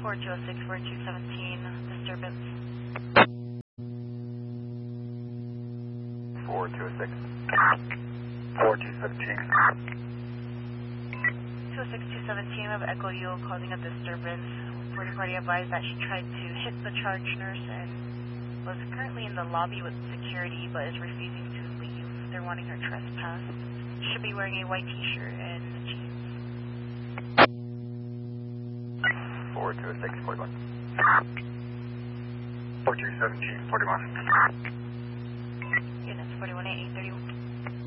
4206, 4217, disturbance. 4206. 4217. 206, 217, we have Echo U causing a disturbance. Reporting party advised that she tried to hit the charge nurse and was currently in the lobby with security but is refusing to leave. They're wanting her trespass. She should be wearing a white t-shirt and jeans. 4206, 41. 4217, 41. Units 41 831.